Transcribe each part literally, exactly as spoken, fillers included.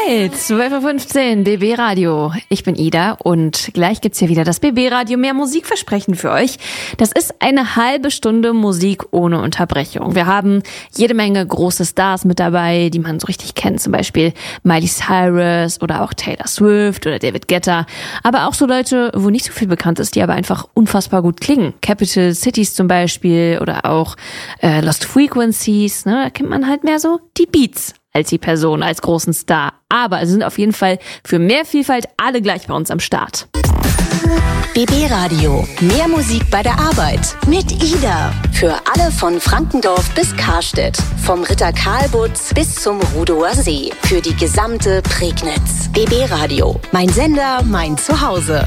Alright, zwölf Uhr fünfzehn, B B Radio. Ich bin Ida und gleich gibt's hier wieder das B B Radio mehr Musikversprechen für euch. Das ist eine halbe Stunde Musik ohne Unterbrechung. Wir haben jede Menge große Stars mit dabei, die man so richtig kennt, zum Beispiel Miley Cyrus oder auch Taylor Swift oder David Guetta. Aber auch so Leute, wo nicht so viel bekannt ist, die aber einfach unfassbar gut klingen. Capital Cities zum Beispiel oder auch äh, Lost Frequencies. Ne? Da kennt man halt mehr so die Beats als die Person, als großen Star. Aber sie sind auf jeden Fall für mehr Vielfalt alle gleich bei uns am Start. B B Radio. Mehr Musik bei der Arbeit. Mit Ida. Für alle von Frankendorf bis Karstedt. Vom Ritter Karlbutz bis zum Rudower See. Für die gesamte Prignitz. B B Radio. Mein Sender, mein Zuhause.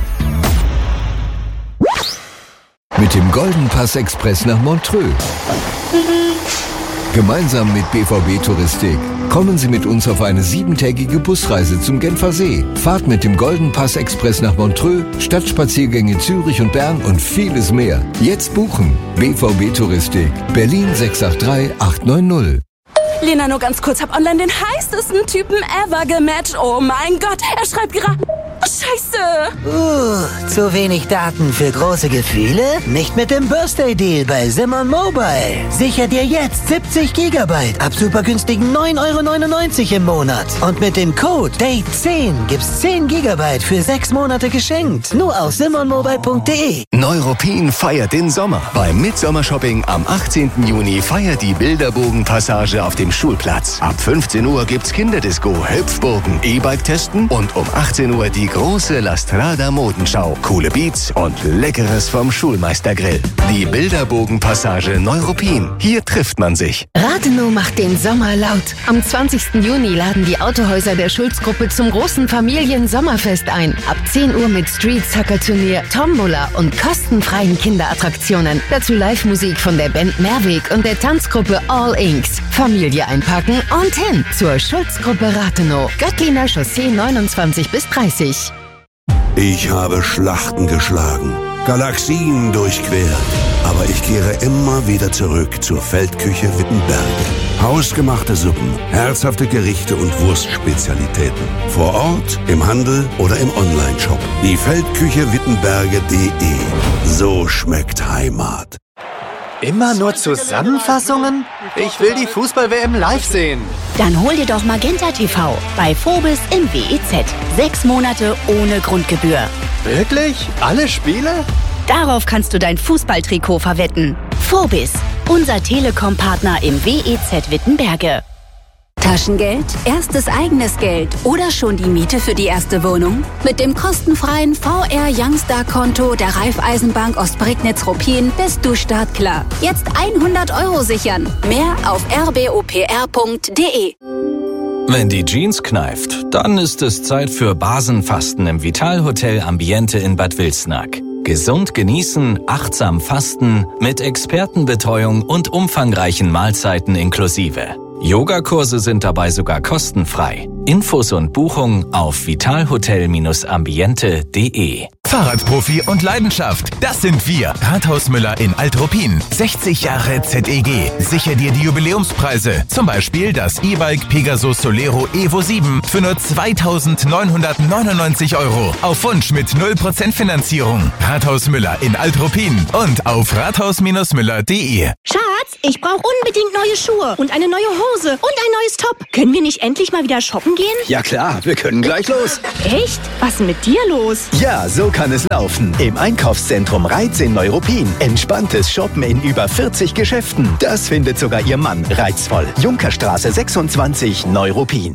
Mit dem Golden Pass Express nach Montreux. Gemeinsam mit B V B Touristik kommen Sie mit uns auf eine siebentägige Busreise zum Genfer See. Fahrt mit dem Golden Pass Express nach Montreux, Stadtspaziergänge Zürich und Bern und vieles mehr. Jetzt buchen. B V B Touristik. Berlin sechs acht drei acht neun null. Lena, nur ganz kurz, hab online den heißesten Typen ever gematcht. Oh mein Gott, er schreibt gerade... Oh, Scheiße! Uh, zu wenig Daten für große Gefühle? Nicht mit dem Birthday Deal bei Simon Mobile. Sicher dir jetzt siebzig Gigabyte ab super günstigen neun Euro neunundneunzig im Monat. Und mit dem Code Date zehn gibt's zehn Gigabyte für sechs Monate geschenkt. Nur auf simon mobile punkt de. Neuruppin feiert den Sommer. Beim Midsommershopping am achtzehnten Juni feiert die Bilderbogenpassage auf dem Schulplatz. Ab fünfzehn Uhr gibt's Kinderdisco, Hüpfburgen, E-Bike testen und um achtzehn Uhr die große La Strada Modenschau. Coole Beats und Leckeres vom Schulmeistergrill. Die Bilderbogenpassage Neuruppin. Hier trifft man sich. Rathenow macht den Sommer laut. Am zwanzigsten Juni laden die Autohäuser der Schulz-Gruppe zum großen Familien-Sommerfest ein. Ab zehn Uhr mit Street-Sucker-Turnier, Tombola und kostenfreien Kinderattraktionen. Dazu Live-Musik von der Band Mehrweg und der Tanzgruppe All Inks. Familie einpacken und hin zur Schulz-Gruppe Rathenow. Göttliner Chaussee neunundzwanzig bis dreißig. Ich habe Schlachten geschlagen, Galaxien durchquert, aber ich kehre immer wieder zurück zur Feldküche Wittenberge. Hausgemachte Suppen, herzhafte Gerichte und Wurstspezialitäten. Vor Ort, im Handel oder im Onlineshop. Die Feldküche Wittenberge punkt de. So schmeckt Heimat. Immer nur Zusammenfassungen? Ich will die Fußball-W M live sehen. Dann hol dir doch Magenta T V bei Phobis im W E Z. Sechs Monate ohne Grundgebühr. Wirklich? Alle Spiele? Darauf kannst du dein Fußballtrikot verwetten. Phobis, unser Telekom-Partner im W E Z Wittenberge. Taschengeld, erstes eigenes Geld oder schon die Miete für die erste Wohnung? Mit dem kostenfreien V R Youngstar-Konto der Raiffeisenbank Ostprignitz-Ruppin bist du startklar. Jetzt hundert Euro sichern. Mehr auf r b o p r punkt de. Wenn die Jeans kneift, dann ist es Zeit für Basenfasten im Vitalhotel Ambiente in Bad Wilsnack. Gesund genießen, achtsam fasten, mit Expertenbetreuung und umfangreichen Mahlzeiten inklusive. Yogakurse sind dabei sogar kostenfrei. Infos und Buchung auf vitalhotel ambiente punkt de. Fahrradprofi und Leidenschaft, das sind wir. Rathaus Müller in Alt-Ruppin. sechzig Jahre Z E G. Sicher dir die Jubiläumspreise. Zum Beispiel das E-Bike Pegasus Solero Evo sieben für nur zweitausendneunhundertneunundneunzig Euro. Auf Wunsch mit null Prozent Finanzierung. Rathaus Müller in Alt-Ruppin und auf rathaus Müller punkt de. Schatz, ich brauche unbedingt neue Schuhe und eine neue Hose und ein neues Top. Können wir nicht endlich mal wieder shoppen gehen? Ja klar, wir können gleich los. Echt? Was ist denn mit dir los? Ja, so kann es laufen. Im Einkaufszentrum Reiz in Neuruppin. Entspanntes Shoppen in über vierzig Geschäften. Das findet sogar Ihr Mann reizvoll. Junkerstraße sechsundzwanzig, Neuruppin.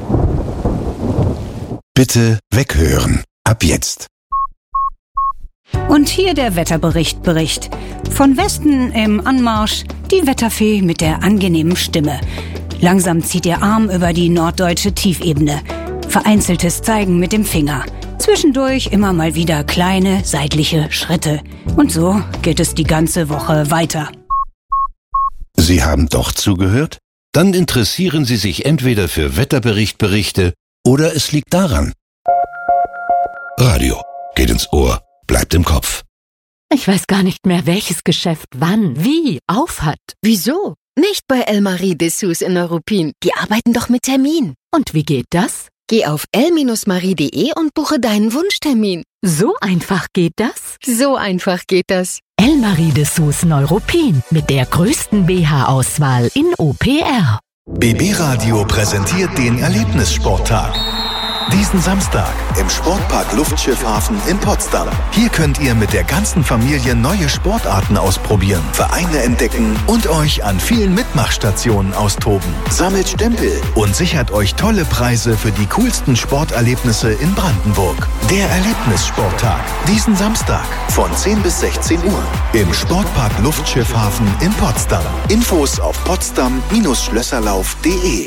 Bitte weghören. Ab jetzt. Und hier der Wetterbericht Bericht. Von Westen im Anmarsch die Wetterfee mit der angenehmen Stimme. Langsam zieht ihr Arm über die norddeutsche Tiefebene. Vereinzeltes Zeigen mit dem Finger. Zwischendurch immer mal wieder kleine seitliche Schritte. Und so geht es die ganze Woche weiter. Sie haben doch zugehört? Dann interessieren Sie sich entweder für Wetterberichtberichte oder es liegt daran. Radio geht ins Ohr, bleibt im Kopf. Ich weiß gar nicht mehr, welches Geschäft wann, wie, aufhat. Wieso? Nicht bei Elmarie Dessous in Neuruppin. Die arbeiten doch mit Termin. Und wie geht das? Geh auf el Bindestrich marie punkt de und buche deinen Wunschtermin. So einfach geht das? So einfach geht das. Elmarie Dessous Neuropin mit der größten B H-Auswahl in O P R. B B Radio präsentiert den Erlebnissporttag. Diesen Samstag im Sportpark Luftschiffhafen in Potsdam. Hier könnt ihr mit der ganzen Familie neue Sportarten ausprobieren, Vereine entdecken und euch an vielen Mitmachstationen austoben. Sammelt Stempel und sichert euch tolle Preise für die coolsten Sporterlebnisse in Brandenburg. Der Erlebnissporttag. Diesen Samstag von zehn bis sechzehn Uhr im Sportpark Luftschiffhafen in Potsdam. Infos auf potsdam Bindestrich schlösserlauf punkt de.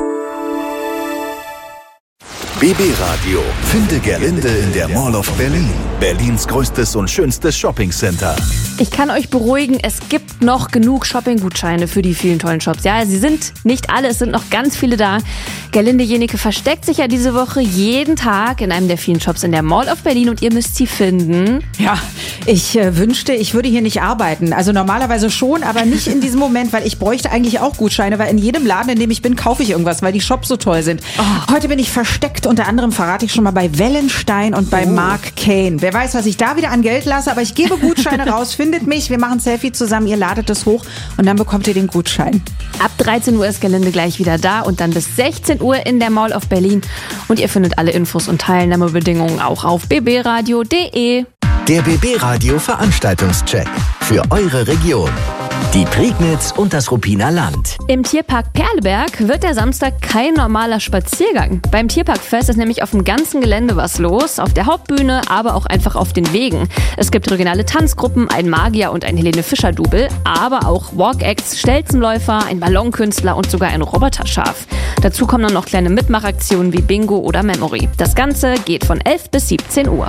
B B Radio. Finde Gerlinde in der Mall of Berlin. Berlins größtes und schönstes Shoppingcenter. Ich kann euch beruhigen, es gibt noch genug Shopping-Gutscheine für die vielen tollen Shops. Ja, sie sind nicht alle, es sind noch ganz viele da. Gerlinde Jenike versteckt sich ja diese Woche jeden Tag in einem der vielen Shops in der Mall of Berlin und ihr müsst sie finden. Ja, ich äh, wünschte, ich würde hier nicht arbeiten. Also normalerweise schon, aber nicht in diesem Moment, weil ich bräuchte eigentlich auch Gutscheine, weil in jedem Laden, in dem ich bin, kaufe ich irgendwas, weil die Shops so toll sind. Oh. Heute bin ich versteckt, unter anderem verrate ich schon mal bei Wellenstein und bei oh. Mark Kane. Wer weiß, was ich da wieder an Geld lasse, aber ich gebe Gutscheine raus, findet mich, wir machen ein Selfie zusammen, ihr ladet es hoch und dann bekommt ihr den Gutschein. Ab dreizehn Uhr ist Gerlinde gleich wieder da und dann bis sechzehn Uhr in der Mall of Berlin. Und ihr findet alle Infos und Teilnahmebedingungen auch auf b b radio punkt de. Der B B Radio Veranstaltungscheck für eure Region. Die Prignitz und das Ruppiner Land. Im Tierpark Perleberg wird der Samstag kein normaler Spaziergang. Beim Tierparkfest ist nämlich auf dem ganzen Gelände was los. Auf der Hauptbühne, aber auch einfach auf den Wegen. Es gibt regionale Tanzgruppen, ein Magier und ein Helene Fischer-Double, aber auch Walk-Acts, Stelzenläufer, ein Ballonkünstler und sogar ein Roboterschaf. Dazu kommen dann noch kleine Mitmachaktionen wie Bingo oder Memory. Das Ganze geht von elf bis siebzehn Uhr.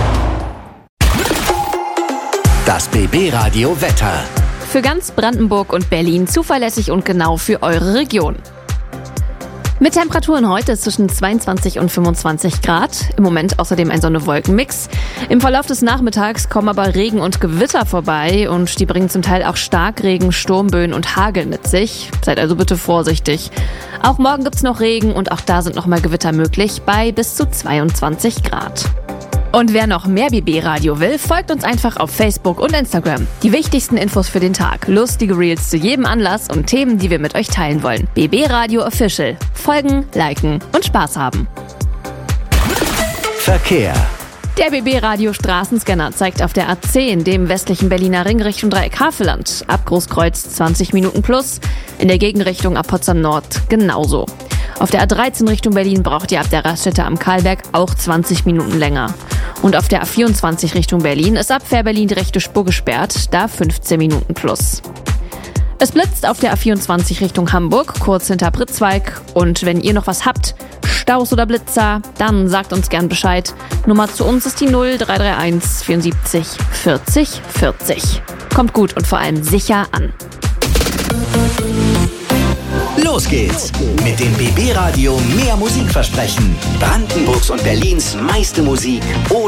Das B B Radio Wetter. Für ganz Brandenburg und Berlin zuverlässig und genau für eure Region. Mit Temperaturen heute zwischen zweiundzwanzig und fünfundzwanzig Grad. Im Moment außerdem ein Sonne-Wolken-Mix. Im Verlauf des Nachmittags kommen aber Regen und Gewitter vorbei und die bringen zum Teil auch Starkregen, Sturmböen und Hagel mit sich. Seid also bitte vorsichtig. Auch morgen gibt's noch Regen und auch da sind nochmal Gewitter möglich bei bis zu zweiundzwanzig Grad. Und wer noch mehr B B-Radio will, folgt uns einfach auf Facebook und Instagram. Die wichtigsten Infos für den Tag, lustige Reels zu jedem Anlass und Themen, die wir mit euch teilen wollen. B B-Radio Official. Folgen, liken und Spaß haben. Verkehr. Der B B-Radio Straßenscanner zeigt auf der A zehn, dem westlichen Berliner Ring Richtung Dreieck Havelland, ab Großkreuz zwanzig Minuten plus, in der Gegenrichtung ab Potsdam Nord genauso. Auf der A dreizehn Richtung Berlin braucht ihr ab der Raststätte am Karlberg auch zwanzig Minuten länger. Und auf der A vierundzwanzig Richtung Berlin ist ab Fährberlin die rechte Spur gesperrt, da fünfzehn Minuten plus. Es blitzt auf der A vierundzwanzig Richtung Hamburg, kurz hinter Pritzwalk. Und wenn ihr noch was habt, Staus oder Blitzer, dann sagt uns gern Bescheid. Nummer zu uns ist die null drei drei eins vierundsiebzig vierzig vierzig. Kommt gut und vor allem sicher an. Los geht's mit dem B B Radio Mehr Musik versprechen. Brandenburgs und Berlins meiste Musik ohne